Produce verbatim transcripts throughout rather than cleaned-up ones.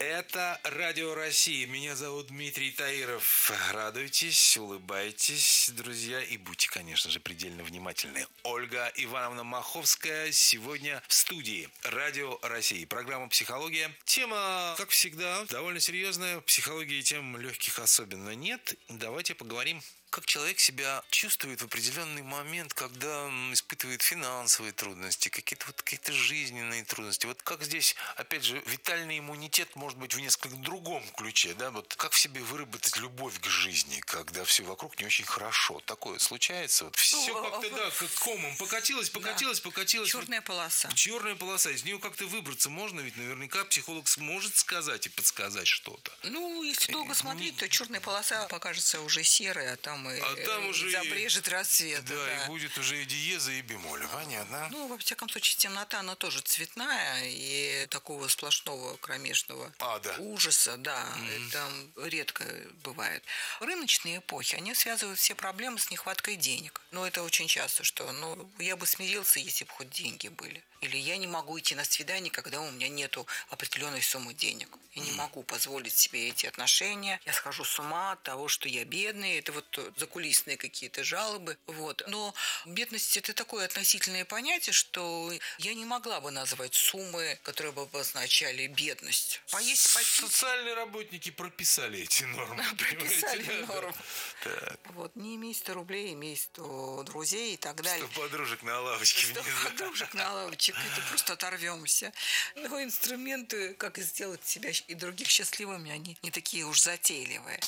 Это Радио России. Меня зовут Дмитрий Таиров. Радуйтесь, улыбайтесь, друзья, и будьте, конечно же, предельно внимательны. Ольга Ивановна Маховская сегодня в студии Радио России. Программа «Психология». Тема, как всегда, довольно серьезная. Психологии тем легких особенно нет. Давайте поговорим, как человек себя чувствует в определенный момент, когда испытывает финансовые трудности, какие-то вот какие-то жизненные трудности. Вот как здесь, опять же, витальный иммунитет может быть в несколько другом ключе, да, вот как в себе выработать любовь к жизни, когда все вокруг не очень хорошо. Такое случается, вот все ну, как-то, да, как комом покатилось, покатилось, да. покатилось. Черная полоса. Черная полоса, из нее как-то выбраться можно, ведь наверняка психолог сможет сказать и подсказать что-то. Ну, если долго смотреть, то черная полоса покажется уже серой, а там и а там уже забрежет рассвет. Да, да, и будет уже и диеза, и бемоль, понятно. Ну, во всяком случае, темнота, она тоже цветная, и такого сплошного кромешного а, да. ужаса, да, mm-hmm. там редко бывает. Рыночные эпохи, они связывают все проблемы с нехваткой денег. Но это очень часто, что, ну, я бы смирился, если бы хоть деньги были. Или я не могу идти на свидание, когда у меня нету определенной суммы денег. Я не могу позволить себе эти отношения. Я схожу с ума от того, что я бедный. Это вот закулисные какие-то жалобы. Вот. Но бедность – это такое относительное понятие, что я не могла бы назвать суммы, которые бы обозначали бедность. Поесть, попить. Социальные работники прописали эти нормы. Прописали нормы. Вот. Не имей сто рублей, имей сто друзей и так далее. Сто подружек на лавочке внизу. Сто подружек на лавочке. Это просто оторвемся. Но инструменты, как сделать себя и других счастливыми, они не такие уж затейливые.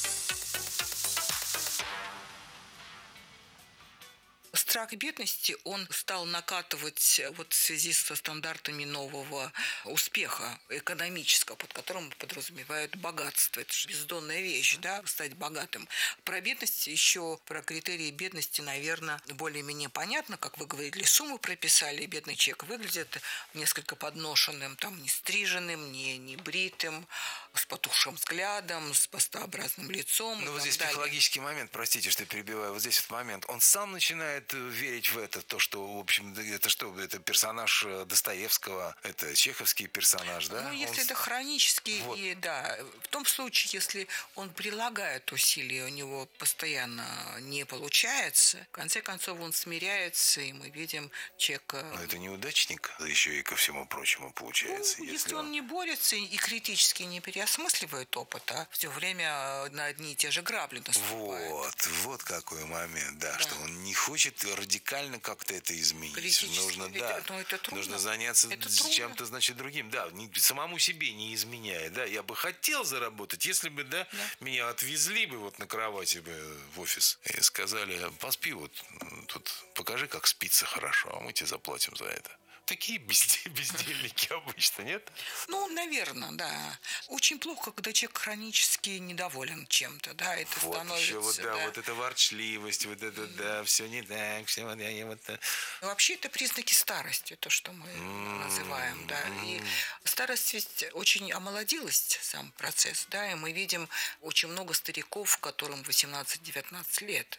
Страх бедности, он стал накатывать вот в связи со стандартами нового успеха экономического, под которым подразумевают богатство. Это же бездонная вещь, да, стать богатым. Про бедность еще, про критерии бедности, наверное, более-менее понятно. Как вы говорили, сумму прописали, бедный человек выглядит несколько подношенным, там, не стриженным, не, не бритым, с потухшим взглядом, с пастообразным лицом. Ну, вот здесь далее. Психологический момент, простите, что я перебиваю, вот здесь вот момент. Он сам начинает верить в это, то, что, в общем, это что, это персонаж Достоевского, это чеховский персонаж, да? Ну, если он... это хронический, вот. И, да, в том случае, если он прилагает усилия, у него постоянно не получается, в конце концов он смиряется, и мы видим человека... Но это неудачник, да еще и ко всему прочему получается. Ну, если, если он не борется и критически не переосмысливает опыт, а все время на одни и те же грабли наступает. Вот, вот какой момент, да, да. что он не хочет радикально как-то это изменить. Нужно, да, ну, это нужно заняться это чем-то, значит, другим. Да, не, самому себе не изменяя. Да, я бы хотел заработать, если бы, да, да, меня отвезли бы вот на кровати бы в офис и сказали, поспи вот тут, покажи, как спится хорошо, а мы тебе заплатим за это. Такие бездельники обычно, нет? Ну, наверное, да. Очень плохо, когда человек хронически недоволен чем-то, да, это вот становится... Еще вот, да, да, вот эта ворчливость, вот это, mm. да, все не так, все вот, я, вот... Вообще это признаки старости, то, что мы mm. называем, да. И старость ведь очень омолодилость, сам процесс, да, и мы видим очень много стариков, которым восемнадцать-девятнадцать лет.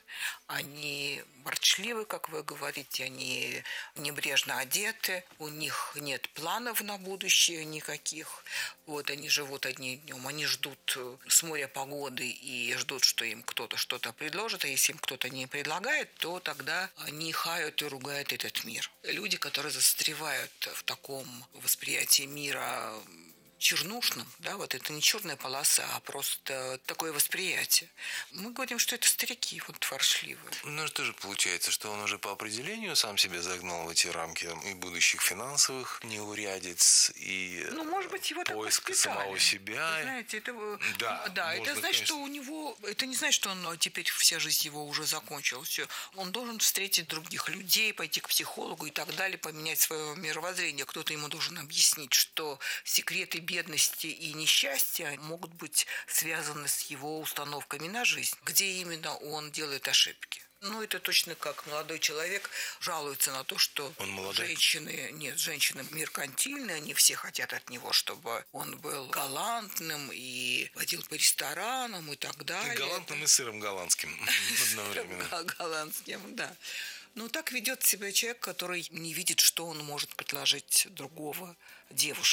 Они ворчливы, как вы говорите, они небрежно одеты, у них нет планов на будущее никаких. Вот они живут одним днем, они ждут с моря погоды и ждут, что им кто-то что-то предложит, а если им кто-то не предлагает, то тогда они хают и ругают этот мир. Люди, которые застревают в таком восприятии мира чернушным, да, вот это не черная полоса, а просто такое восприятие. Мы говорим, что это старики, вот воршливые. Ну, что же получается, что он уже по определению сам себя загнал в эти рамки и будущих финансовых неурядиц, и ну, может быть, его поиска самого себя. Вы знаете, это, да, да, можно, это значит, конечно... что у него, это не значит, что он теперь вся жизнь его уже закончилась. Все. Он должен встретить других людей, пойти к психологу и так далее, поменять свое мировоззрение. Кто-то ему должен объяснить, что секреты бедности и несчастья могут быть связаны с его установками на жизнь, где именно он делает ошибки. Ну, это точно как молодой человек жалуется на то, что женщины, нет, женщины меркантильные, они все хотят от него, чтобы он был галантным и водил по ресторанам и так далее. И галантным и сыром голландским одновременно. Голландским, да. Но так ведет себя человек, который не видит, что он может предложить другого девушке.